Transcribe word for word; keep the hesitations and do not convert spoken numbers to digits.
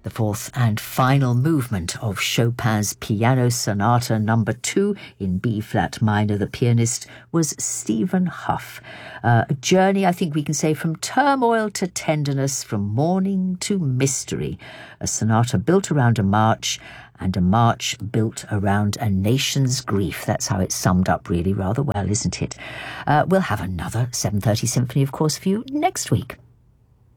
The fourth and final movement of Chopin's Piano Sonata number two in B-flat minor. The pianist was Stephen Hough. Uh, a journey, I think we can say, from turmoil to tenderness, from mourning to mystery. A sonata built around a march, and a march built around a nation's grief. That's how it's summed up really rather well, isn't it? Uh, we'll have another seven thirty Symphony, of course, for you next week.